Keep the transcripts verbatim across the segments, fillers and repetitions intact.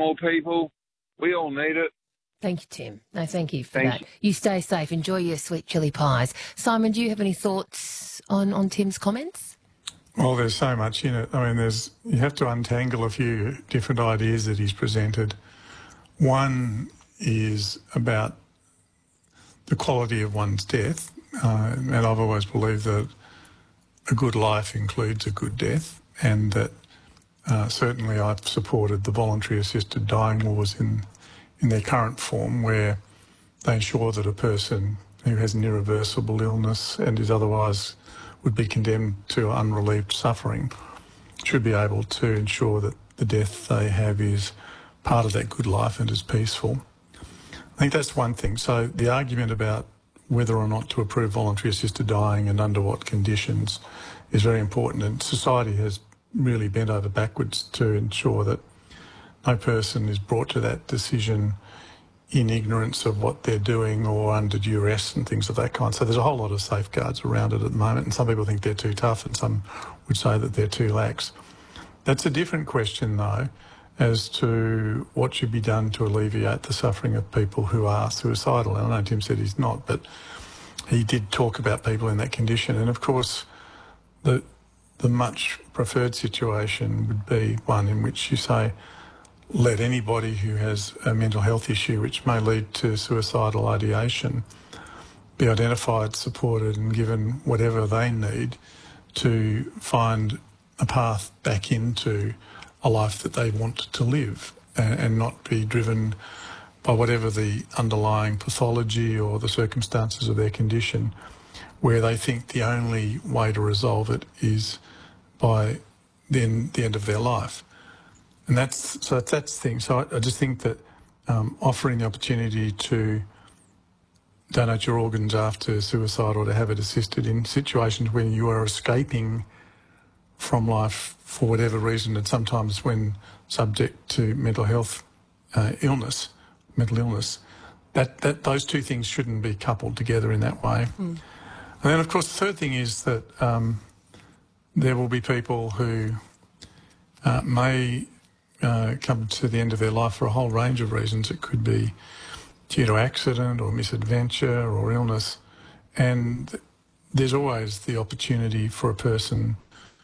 more people. We all need it. Thank you, Tim. No, thank you for Thank that. you. You stay safe. Enjoy your sweet chili pies. Simon, do you have any thoughts on, on Tim's comments? Well, there's so much in it. I mean, there's you have to untangle a few different ideas that he's presented. One is about the quality of one's death, uh, and I've always believed that a good life includes a good death, and that uh, certainly I've supported the voluntary assisted dying laws in, in their current form, where they ensure that a person who has an irreversible illness and is otherwise would be condemned to unrelieved suffering should be able to ensure that the death they have is part of that good life and is peaceful. I think that's one thing. So the argument about whether or not to approve voluntary assisted dying and under what conditions is very important, and society has really bent over backwards to ensure that no person is brought to that decision in ignorance of what they're doing or under duress and things of that kind. So there's a whole lot of safeguards around it at the moment, and some people think they're too tough and some would say that they're too lax. That's a different question, though, as to what should be done to alleviate the suffering of people who are suicidal. And I know Tim said he's not, but he did talk about people in that condition. And of course, the the much preferred situation would be one in which you say, let anybody who has a mental health issue which may lead to suicidal ideation be identified, supported and given whatever they need to find a path back into a life that they want to live, and, and not be driven by whatever the underlying pathology or the circumstances of their condition, where they think the only way to resolve it is by then the end of their life. And that's so that's the thing. So I, I just think that um, offering the opportunity to donate your organs after suicide or to have it assisted in situations when you are escaping from life for whatever reason, and sometimes when subject to mental health uh, illness, mental illness, that, that those two things shouldn't be coupled together in that way. Mm. And then, of course, the third thing is that um, there will be people who uh, may uh, come to the end of their life for a whole range of reasons. It could be due to accident or misadventure or illness, and there's always the opportunity for a person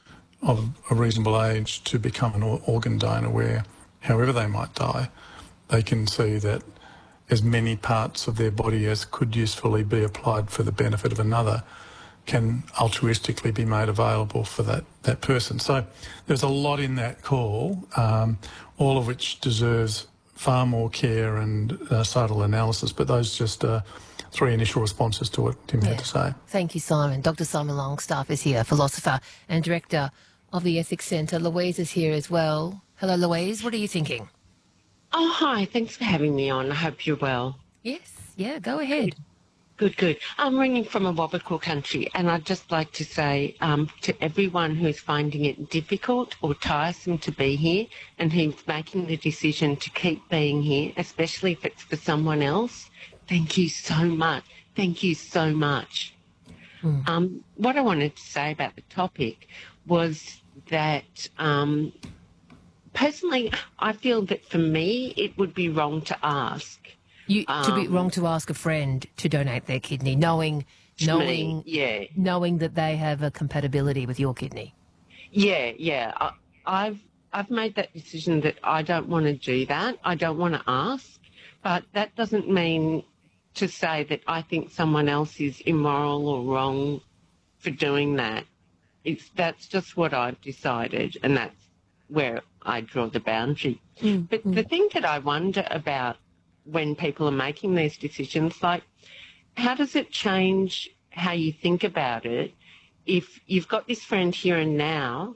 of a reasonable age to become an organ donor where, however they might die, they can see that as many parts of their body as could usefully be applied for the benefit of another can altruistically be made available for that, that person. So there's a lot in that call, um, all of which deserves far more care and uh, subtle analysis, but those just uh, three initial responses to what Tim yeah. had to say. Thank you, Simon. Doctor Simon Longstaff is here, philosopher and director of the Ethics Centre. Louise is here as well. Hello, Louise. What are you thinking? Oh, hi. Thanks for having me on. I hope you're well. Yes. Yeah, go ahead. Good, good. I'm ringing from a Wabakal country, and I'd just like to say um, to everyone who's finding it difficult or tiresome to be here and who's making the decision to keep being here, especially if it's for someone else, thank you so much. Thank you so much. Mm. Um, what I wanted to say about the topic was that um, personally, I feel that for me, it would be wrong to ask. You, to be um, wrong to ask a friend to donate their kidney, knowing, knowing, me, yeah, knowing that they have a compatibility with your kidney. Yeah, yeah. I, I've I've made that decision that I don't want to do that. I don't want to ask, but that doesn't mean to say that I think someone else is immoral or wrong for doing that. It's that's just what I've decided, and that's where I draw the boundary. Mm, but mm. the thing that I wonder about when people are making these decisions, like, how does it change how you think about it if you've got this friend here and now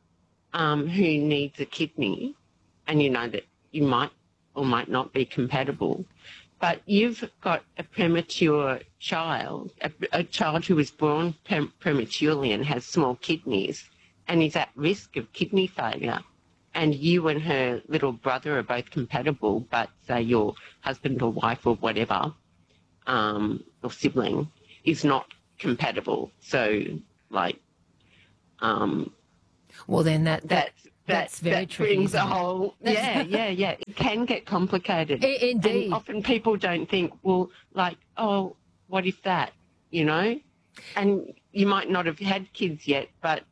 um, who needs a kidney, and you know that you might or might not be compatible, but you've got a premature child, a, a child who was born pre- prematurely and has small kidneys and is at risk of kidney failure, and you and her little brother are both compatible, but say your husband or wife or whatever, um, or sibling, is not compatible. So, like, um, well, then that, that that's that, That's very that tricky, brings a isn't it? whole, yeah, yeah, yeah. It can get complicated. I- indeed. And often people don't think, well, like, oh, what if that, you know? And you might not have had kids yet, but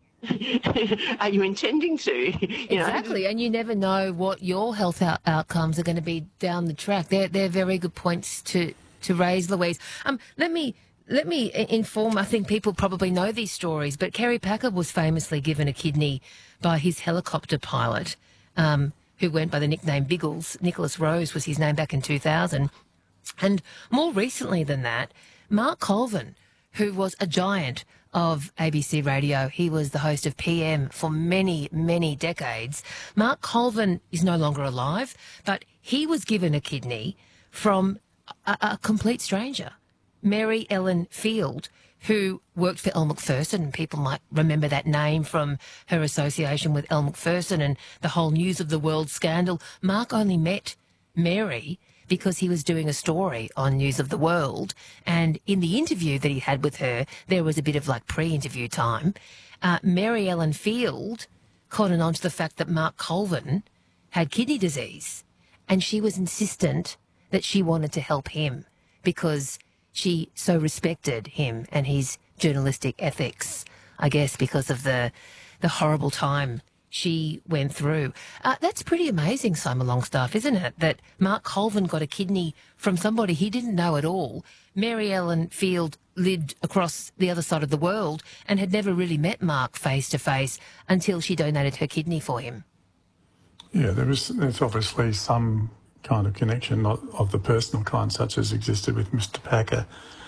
are you intending to? You know? Exactly, and you never know what your health out- outcomes are going to be down the track. They're they're very good points to, to raise, Louise. Um, let me let me i- inform. I think people probably know these stories, but Kerry Packer was famously given a kidney by his helicopter pilot, um, who went by the nickname Biggles. Nicholas Rose was his name back in two thousand, and more recently than that, Mark Colvin, who was a giant of A B C Radio. He was the host of P M for many, many decades. Mark Colvin is no longer alive, but he was given a kidney from a, a complete stranger, Mary Ellen Field, who worked for Elle Macpherson. People might remember that name from her association with Elle Macpherson and the whole News of the World scandal. Mark only met Mary because he was doing a story on News of the World. And in the interview that he had with her, there was a bit of like pre-interview time. Uh, Mary Ellen Field cottoned on to the fact that Mark Colvin had kidney disease. And she was insistent that she wanted to help him because she so respected him and his journalistic ethics, I guess, because of the, the horrible time she went through. Uh, that's pretty amazing, Simon Longstaff, isn't it? That Mark Colvin got a kidney from somebody he didn't know at all. Mary Ellen Field lived across the other side of the world and had never really met Mark face to face until she donated her kidney for him. Yeah, there is there's obviously some kind of connection, not of the personal kind, such as existed with Mister Packer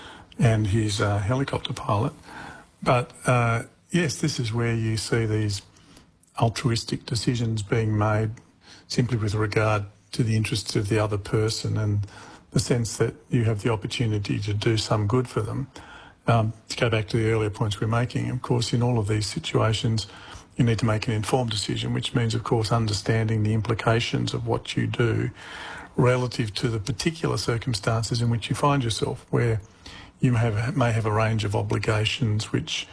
and his uh, helicopter pilot. But uh, yes, this is where you see these altruistic decisions being made simply with regard to the interests of the other person and the sense that you have the opportunity to do some good for them. Um, to go back to the earlier points we're making, of course, in all of these situations, you need to make an informed decision, which means, of course, understanding the implications of what you do relative to the particular circumstances in which you find yourself, where you have, may have a range of obligations which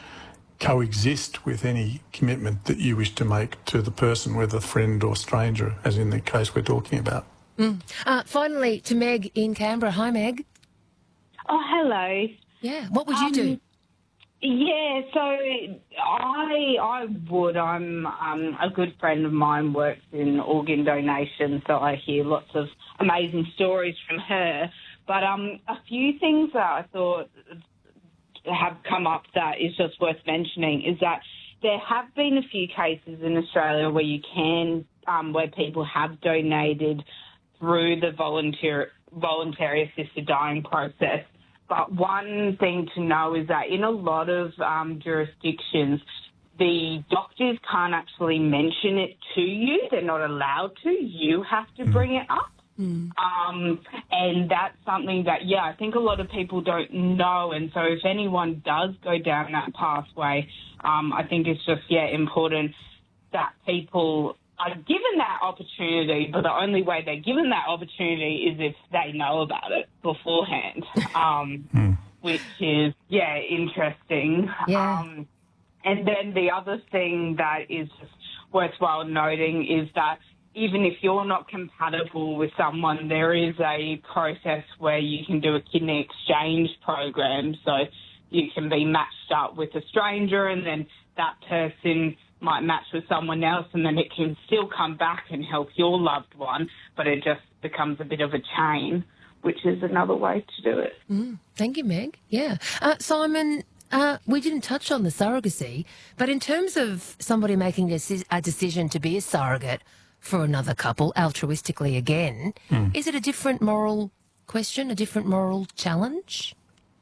coexist with any commitment that you wish to make to the person, whether friend or stranger, as in the case we're talking about. Mm. Uh, finally, to Meg in Canberra. Hi, Meg. Oh, hello. Yeah, what would you Um, do? Yeah, so I I would. I'm um, a good friend of mine works in organ donation, so I hear lots of amazing stories from her. But um, a few things that I thought have come up that is just worth mentioning is that there have been a few cases in Australia where you can, um, where people have donated through the volunteer voluntary assisted dying process. But one thing to know is that in a lot of um, jurisdictions, the doctors can't actually mention it to you. They're not allowed to. You have to bring it up. Mm. Um, and that's something that, yeah, I think a lot of people don't know. And so if anyone does go down that pathway, um, I think it's just, yeah, important that people are given that opportunity, but the only way they're given that opportunity is if they know about it beforehand, um, Mm. which is, yeah, interesting. Yeah. Um, and then the other thing that is just worthwhile noting is that even if you're not compatible with someone, there is a process where you can do a kidney exchange program. So you can be matched up with a stranger and then that person might match with someone else and then it can still come back and help your loved one, but it just becomes a bit of a chain, which is another way to do it. Mm. Thank you, Meg. Yeah. Uh, Simon, uh, we didn't touch on the surrogacy, but in terms of somebody making a, a decision to be a surrogate for another couple, altruistically again, Mm. is it a different moral question, a different moral challenge?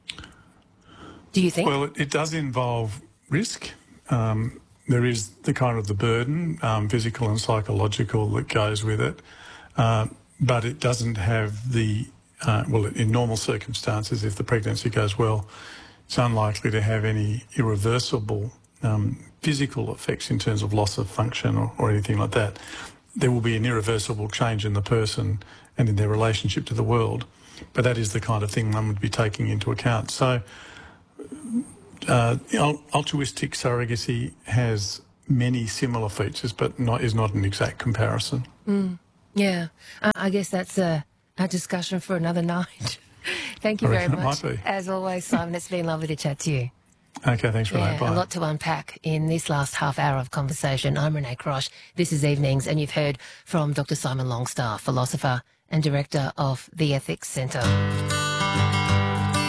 Do you think? Well, it, it does involve risk. Um, there is the kind of the burden, um, physical and psychological, that goes with it. Uh, but it doesn't have the, uh, well, in normal circumstances, if the pregnancy goes well, it's unlikely to have any irreversible um, physical effects in terms of loss of function or, or anything like that. There will be an irreversible change in the person and in their relationship to the world, but that is the kind of thing one would be taking into account. So uh, altruistic surrogacy has many similar features, but not is not an exact comparison. Mm, yeah, uh, I guess that's a, a discussion for another night. Thank you I very reckon it much. might be. As always, Simon, it's been lovely to chat to you. Okay, thanks, Renee. Yeah, Bye. a lot to unpack in this last half hour of conversation. I'm Renee Crosh. This is Evenings, and you've heard from Doctor Simon Longstaff, philosopher and director of the Ethics Centre.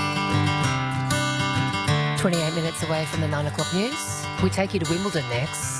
twenty-eight minutes away from the nine o'clock news. We take you to Wimbledon next.